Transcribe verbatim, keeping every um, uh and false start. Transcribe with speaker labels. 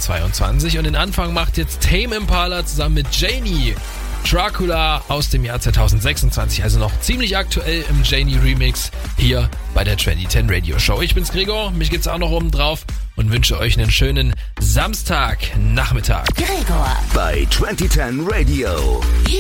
Speaker 1: zweitausendzweiundzwanzig. Und den Anfang macht jetzt Tame Impala zusammen mit Janie. Dracula aus dem Jahr zweitausendsechsundzwanzig, also noch ziemlich aktuell im Janie-Remix hier bei der zwanzig zehn Radio Show. Ich bin's Gregor, mich gibt's auch noch oben drauf und wünsche euch einen schönen Samstagnachmittag.
Speaker 2: Gregor
Speaker 3: bei zwanzig zehn Radio.